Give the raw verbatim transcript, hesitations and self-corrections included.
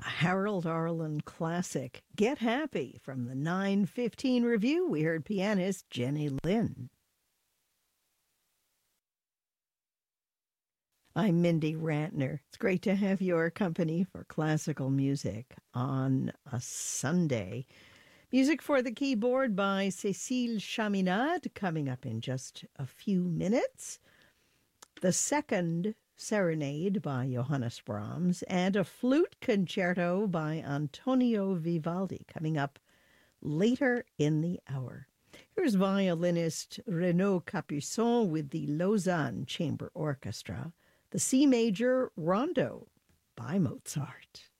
Harold Arlen classic, Get Happy, from the nine fifteen review. We heard pianist Jenny Lynn. I'm Mindy Rantner. It's great to have your company for classical music on a Sunday. Music for the keyboard by Cécile Chaminade, coming up in just a few minutes. The second Serenade by Johannes Brahms, and a flute concerto by Antonio Vivaldi, coming up later in the hour. Here's violinist Renaud Capuçon with the Lausanne Chamber Orchestra, the C Major Rondo by Mozart.